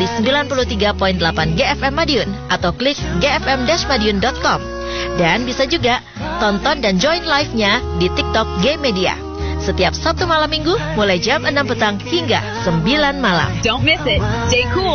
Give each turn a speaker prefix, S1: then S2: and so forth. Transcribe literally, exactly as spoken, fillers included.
S1: di sembilan puluh tiga koma delapan G F M Madiun atau klik g f m dash madiun dot com. Dan bisa juga tonton dan join live-nya di TikTok G Media. Setiap Sabtu malam Minggu mulai jam enam petang hingga sembilan malam.
S2: Don't miss it. Stay cool.